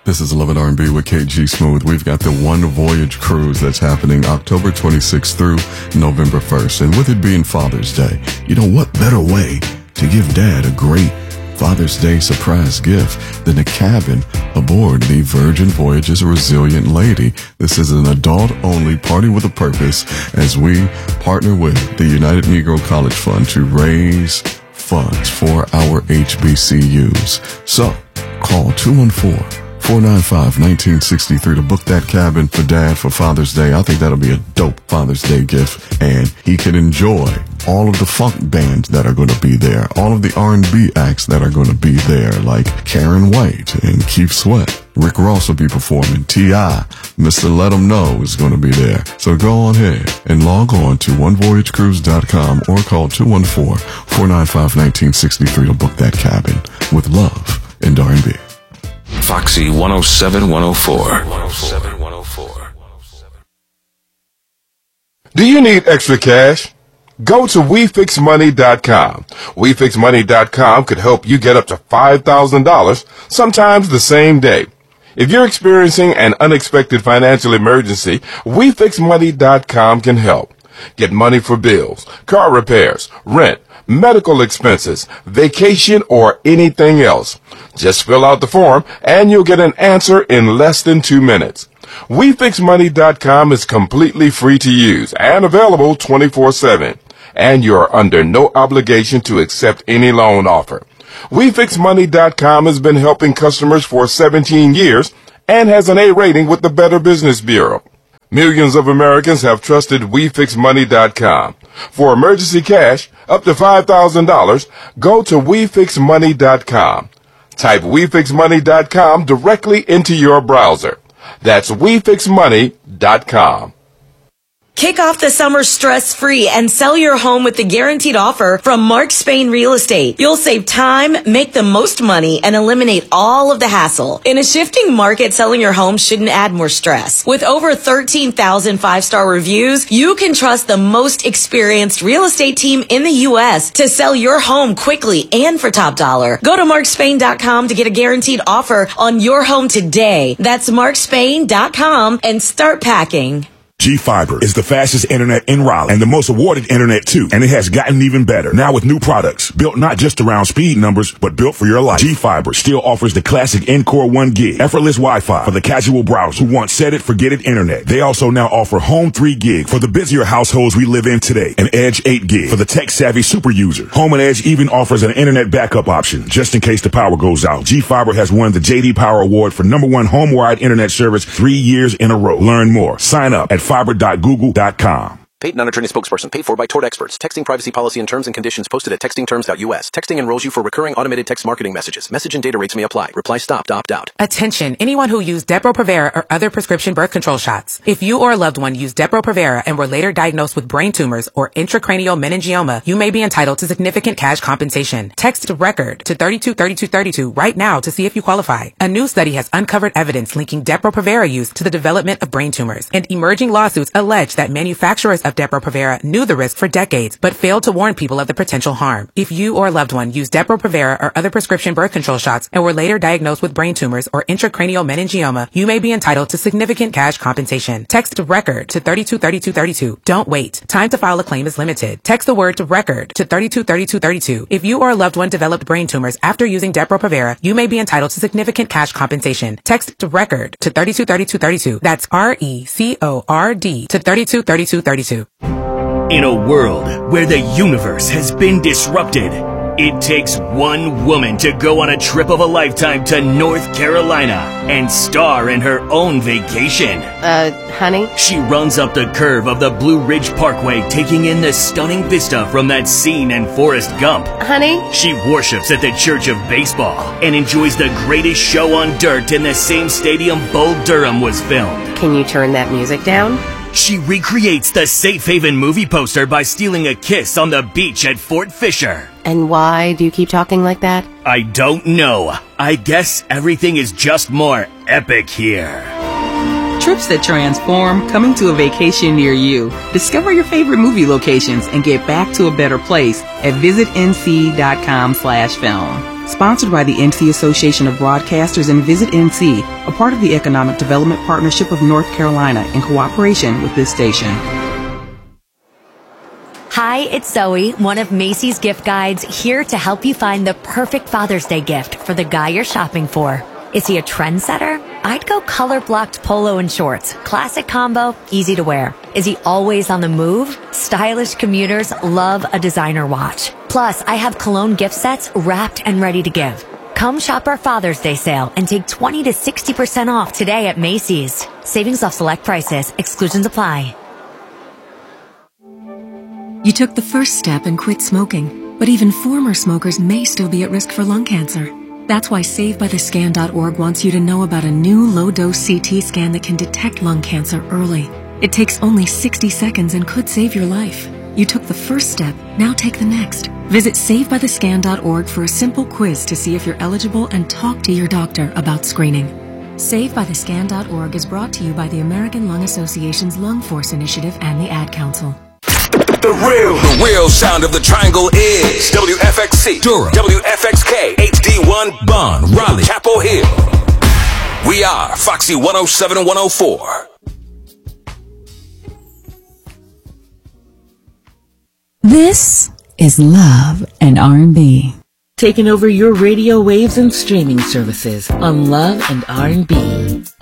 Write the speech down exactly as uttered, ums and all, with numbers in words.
This is Love and R and B with K G Smooth. We've got the One Voyage cruise that's happening October twenty-sixth through November first. And with it being Father's Day, you know what better way to give Dad a great Father's Day surprise gift than a cabin aboard the Virgin Voyage's Resilient Lady. This is an adult-only party with a purpose as we partner with the United Negro College Fund to raise funds for our H B C Us. So, call two one four, four nine five, one nine six three to book that cabin for Dad for Father's Day. I think that'll be a dope Father's Day gift, and he can enjoy all of the funk bands that are going to be there, all of the R and B acts that are going to be there, like Karen White and Keith Sweat. Rick Ross will be performing. T I, Mister Let 'em Know, is going to be there. So go on ahead and log on to one voyage cruise dot com or call two one four, four nine five, one nine six three to book that cabin with love and R and B. Foxy one oh seven, one oh four. one oh seven, one oh four. Do you need extra cash? Go to we fix money dot com. we fix money dot com could help you get up to five thousand dollars, sometimes the same day. If you're experiencing an unexpected financial emergency, we fix money dot com can help. Get money for bills, car repairs, rent, medical expenses, vacation, or anything else. Just fill out the form and you'll get an answer in less than two minutes. we fix money dot com is completely free to use and available twenty-four seven. And you're under no obligation to accept any loan offer. we fix money dot com has been helping customers for seventeen years and has an A rating with the Better Business Bureau. Millions of Americans have trusted we fix money dot com. For emergency cash, up to five thousand dollars, go to we fix money dot com. Type we fix money dot com directly into your browser. That's we fix money dot com. Kick off the summer stress-free and sell your home with the guaranteed offer from Mark Spain Real Estate. You'll save time, make the most money, and eliminate all of the hassle. In a shifting market, selling your home shouldn't add more stress. With over thirteen thousand five-star reviews, you can trust the most experienced real estate team in the U S to sell your home quickly and for top dollar. Go to mark spain dot com to get a guaranteed offer on your home today. That's mark spain dot com and start packing. G-Fiber is the fastest internet in Raleigh and the most awarded internet too, and it has gotten even better. Now with new products, built not just around speed numbers, but built for your life. G-Fiber still offers the classic Encore one gig, effortless Wi-Fi for the casual browser who want set it, forget it internet. They also now offer Home three gig for the busier households we live in today, and Edge eight gig for the tech-savvy super user. Home and Edge even offers an internet backup option, just in case the power goes out. G-Fiber has won the J D Power Award for number one home-wide internet service three years in a row. Learn more. Sign up at fiber dot google dot com. Paid non-attorney spokesperson paid for by Tort Experts. Texting privacy policy and terms and conditions posted at texting terms dot U S. Texting enrolls you for recurring automated text marketing messages. Message and data rates may apply. Reply stop to opt out. Attention, anyone who used Depo-Provera or other prescription birth control shots. If you or a loved one used Depo-Provera and were later diagnosed with brain tumors or intracranial meningioma, you may be entitled to significant cash compensation. Text RECORD to three two three two three two right now to see if you qualify. A new study has uncovered evidence linking Depo-Provera use to the development of brain tumors, and emerging lawsuits allege that manufacturers of Depo-Provera knew the risk for decades, but failed to warn people of the potential harm. If you or a loved one used Depo-Provera or other prescription birth control shots and were later diagnosed with brain tumors or intracranial meningioma, you may be entitled to significant cash compensation. Text RECORD to three two three two three two. Don't wait. Time to file a claim is limited. Text the word RECORD to three two three two three two. If you or a loved one developed brain tumors after using Depo-Provera, you may be entitled to significant cash compensation. Text RECORD to three two three two three two. That's R E C O R D to three two three two three two. In a world where the universe has been disrupted, it takes one woman to go on a trip of a lifetime to North Carolina and star in her own vacation. Uh, honey? She runs up the curve of the Blue Ridge Parkway, taking in the stunning vista from that scene in Forrest Gump. Honey? She worships at the Church of Baseball and enjoys the greatest show on dirt in the same stadium Bull Durham was filmed. Can you turn that music down? She recreates the Safe Haven movie poster by stealing a kiss on the beach at Fort Fisher. And why do you keep talking like that? I don't know. I guess everything is just more epic here. Trips that transform, coming to a vacation near you. Discover your favorite movie locations and get back to a better place at visit N C dot com slash film. Sponsored by the N C Association of Broadcasters and Visit N C, a part of the Economic Development Partnership of North Carolina in cooperation with this station. Hi, it's Zoe, one of Macy's gift guides, here to help you find the perfect Father's Day gift for the guy you're shopping for. Is he a trendsetter? I'd go color-blocked polo and shorts. Classic combo, easy to wear. Is he always on the move? Stylish commuters love a designer watch. Plus, I have cologne gift sets wrapped and ready to give. Come shop our Father's Day sale and take twenty to sixty percent off today at Macy's. Savings off select prices. Exclusions apply. You took the first step and quit smoking, but even former smokers may still be at risk for lung cancer. That's why Save By The Scan dot org wants you to know about a new low-dose C T scan that can detect lung cancer early. It takes only sixty seconds and could save your life. You took the first step, now take the next. Visit Save By The Scan dot org for a simple quiz to see if you're eligible and talk to your doctor about screening. Save By The Scan dot org is brought to you by the American Lung Association's Lung Force Initiative and the Ad Council. The real, the real sound of the triangle is W F X C, Durham, W F X K, H D one, Bond, Raleigh, Chapel Hill. We are Foxy one oh seven one oh four. This is Love and R and B. Taking over your radio waves and streaming services on Love and R and B.